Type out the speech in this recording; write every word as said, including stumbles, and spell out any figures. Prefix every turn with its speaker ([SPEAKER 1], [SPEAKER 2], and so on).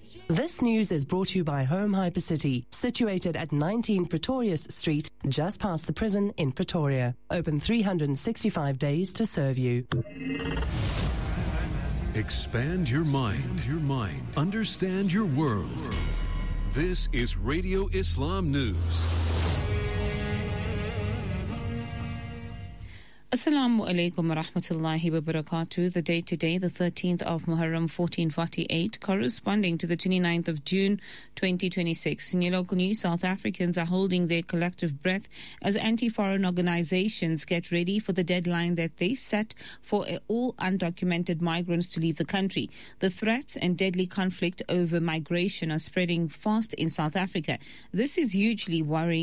[SPEAKER 1] This news is brought to you by Home Hypercity, situated at nineteen Pretorius Street, just past the prison in Pretoria. Open three hundred sixty-five days to serve you.
[SPEAKER 2] Expand your mind, your mind. Understand your world. This is Radio Islam News.
[SPEAKER 3] Assalamu alaikum wa rahmatullahi wa barakatuh. The date today, the thirteenth of Muharram fourteen forty-eight, corresponding to the twenty-ninth of June twenty twenty-six. In your local news, South Africans are holding their collective breath as anti-foreign organizations get ready for the deadline that they set for all undocumented migrants to leave the country. The threats and deadly conflict over migration are spreading fast in South Africa. This is hugely worrying.